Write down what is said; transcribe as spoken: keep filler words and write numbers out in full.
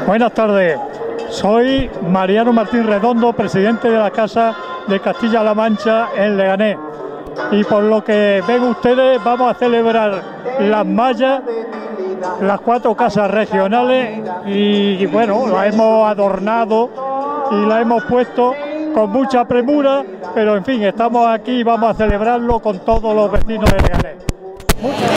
Buenas tardes, soy Mariano Martín Redondo, presidente de la Casa de Castilla-La Mancha en Leganés. Y por lo que ven ustedes, vamos a celebrar las mallas, las cuatro casas regionales, y bueno, las hemos adornado y las hemos puesto con mucha premura, pero en fin, estamos aquí y vamos a celebrarlo con todos los vecinos de Leganés. Muchas